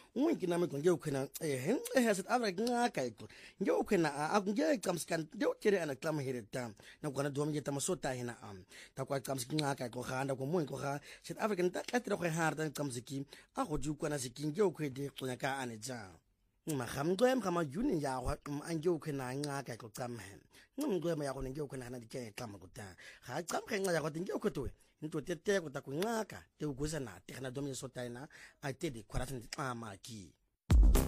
unki nami nge ukhena has it avra ngaka iko nge ukhena akunge qamskan nge ukere ana klam hereta na kwana dom nge tamasota hina ta kwa qamski ngaka iko khanda ko mo iko kha South African ta katra ko harda qamsiki a go ju kwana sikinge ukhede qonya ka ane ja magamgwem kama juni ya wa anje ukhena ngaka iko qamhen ngumgwem ya go nge ukhena na dike qama kuta ga qamkhe nqa ya go nge ukhotwe into tete ko ta kunqaka te uguza na te kana dom ye sota ina a te de kwaratni qama ki